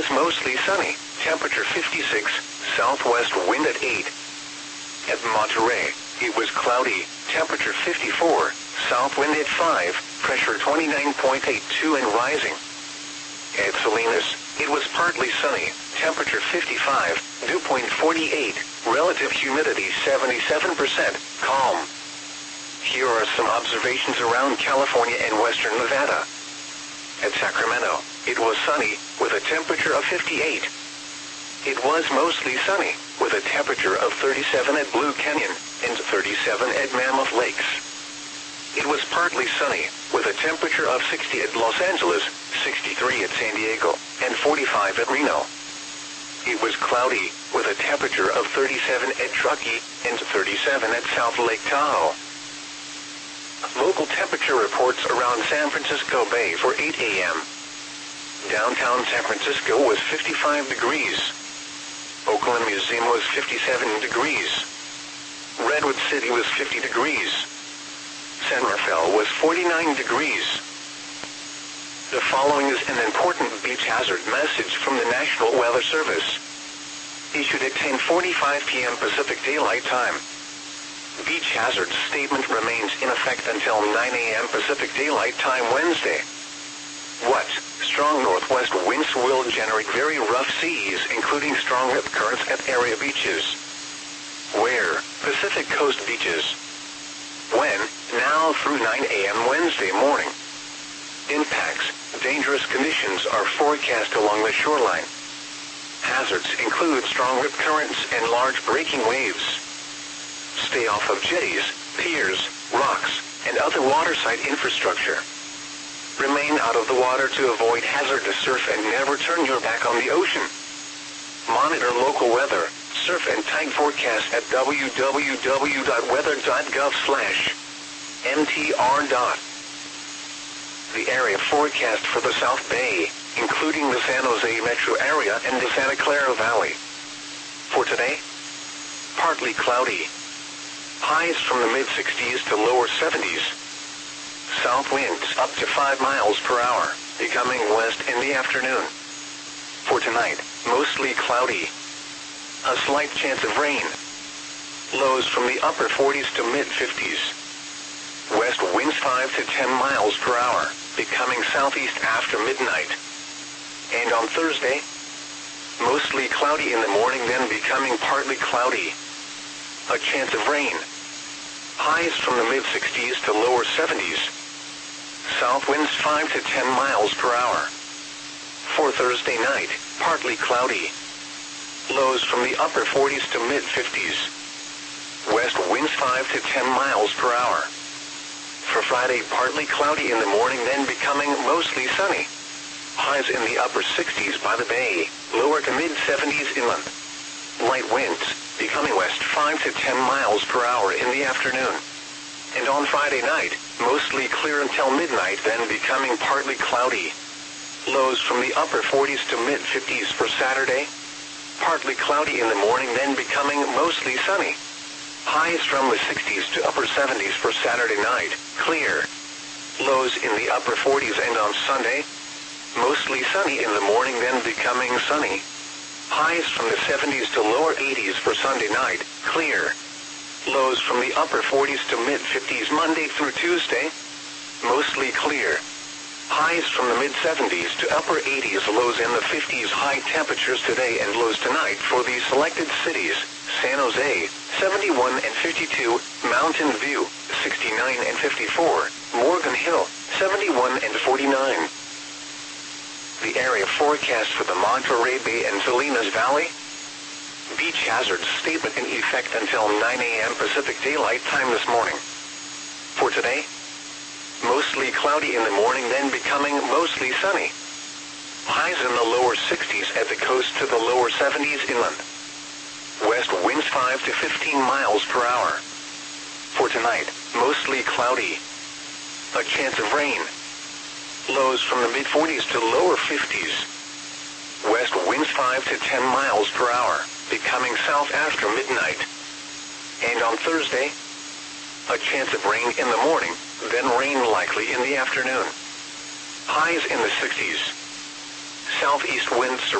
was mostly sunny, temperature 56, southwest wind at 8. At Monterey, it was cloudy, temperature 54, south wind at 5, pressure 29.82 and rising. At Salinas, it was partly sunny, temperature 55, dew point 48, relative humidity 77%, calm. Here are some observations around California and western Nevada. At Sacramento, it was sunny, with a temperature of 58. It was mostly sunny, with a temperature of 37 at Blue Canyon, and 37 at Mammoth Lakes. It was partly sunny, with a temperature of 60 at Los Angeles, 63 at San Diego, and 45 at Reno. It was cloudy, with a temperature of 37 at Truckee, and 37 at South Lake Tahoe. Local temperature reports around San Francisco Bay for 8 a.m. Downtown San Francisco was 55 degrees. Oakland Museum was 57 degrees. Redwood City was 50 degrees. San Rafael was 49 degrees. The following is an important beach hazard message from the National Weather Service. Issued at 10:45 p.m. Pacific Daylight Time. Beach hazard statement remains in effect until 9 a.m. Pacific Daylight Time Wednesday. What? Strong northwest winds will generate very rough seas, including strong rip currents at area beaches. Where? Pacific Coast beaches. When? Now through 9 a.m. Wednesday morning. Impacts. Dangerous conditions are forecast along the shoreline. Hazards include strong rip currents and large breaking waves. Stay off of jetties, piers, rocks, and other waterside infrastructure. Remain out of the water to avoid hazardous surf and never turn your back on the ocean. Monitor local weather, surf and tide forecast at www.weather.gov/mtr. The area forecast for the South Bay, including the San Jose metro area and the Santa Clara Valley. For today, partly cloudy. Highs from the mid-60s to lower 70s. South winds up to 5 miles per hour, becoming west in the afternoon. For tonight, mostly cloudy. A slight chance of rain. Lows from the upper 40s to mid-50s. West winds 5 to 10 miles per hour, becoming southeast after midnight. And on Thursday, mostly cloudy in the morning, then becoming partly cloudy. A chance of rain. Highs from the mid-60s to lower 70s. South winds 5 to 10 miles per hour. For Thursday night, partly cloudy. Lows from the upper 40s to mid-50s. West winds 5 to 10 miles per hour. For Friday, partly cloudy in the morning, then becoming mostly sunny. Highs in the upper 60s by the bay, lower to mid-70s inland. Light winds, becoming west 5 to 10 miles per hour in the afternoon. And on Friday night, mostly clear until midnight, then becoming partly cloudy. Lows from the upper 40s to mid-50s for Saturday. Partly cloudy in the morning, then becoming mostly sunny. Highs from the 60s to upper 70s for Saturday night, clear. Lows in the upper 40s, and on Sunday, mostly sunny in the morning, then becoming sunny. Highs from the 70s to lower 80s for Sunday night, clear. Lows from the upper 40s to mid-50s Monday through Tuesday, mostly clear. Highs from the mid-70s to upper 80s, lows in the 50s. High temperatures today and lows tonight for these selected cities: San Jose, 71 and 52, Mountain View, 69 and 54, Morgan Hill, 71 and 49. The area forecast for the Monterey Bay and Salinas Valley. Beach hazard statement in effect until 9 a.m. Pacific Daylight Time this morning. For today, mostly cloudy in the morning, then becoming mostly sunny. Highs in the lower 60s at the coast to the lower 70s inland. West winds 5 to 15 miles per hour. For tonight, mostly cloudy. A chance of rain. Lows from the mid-40s to lower 50s. West winds 5 to 10 miles per hour, becoming south after midnight. And on Thursday, a chance of rain in the morning, then rain likely in the afternoon. Highs in the 60s. Southeast winds